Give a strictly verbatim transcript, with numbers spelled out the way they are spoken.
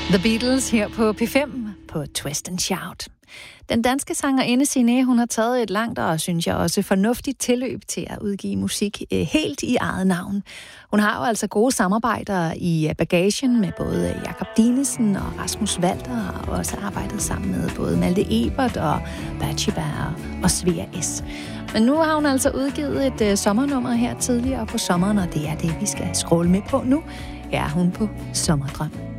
The Beatles her på P fem på Twist and Shout. Den danske sangerinde Signe, hun har taget et langt og, synes jeg, også fornuftigt tilløb til at udgive musik eh, helt i eget navn. Hun har jo altså gode samarbejder i bagagen med både Jakob Dinesen og Rasmus Walter, og har også arbejdet sammen med både Malte Ebert og Batsheba og Svea S. Men nu har hun altså udgivet et uh, sommernummer her tidligere på sommeren, og det er det, vi skal scrolle med på nu. Her er hun på Sommerdrøm.